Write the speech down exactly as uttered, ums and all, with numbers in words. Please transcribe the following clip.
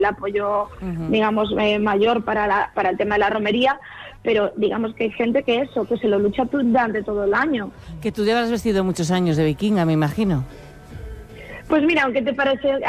el apoyo, uh-huh. digamos, eh, mayor para, la, para el tema de la romería, pero digamos que hay gente que eso, que se lo lucha durante todo el año. Que tú llevas vestido muchos años de vikinga, me imagino. Pues mira, aunque te parece